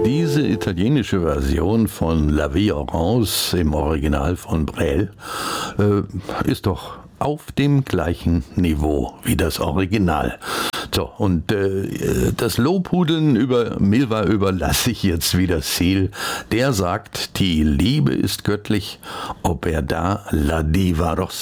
Diese italienische Version von La Vie en Rose im Original von Brel ist doch auf dem gleichen Niveau wie das Original. So, und das Lobhudeln über Milva überlasse ich jetzt wieder Seal. Der sagt, die Liebe ist göttlich, ob er da La Diva Rossa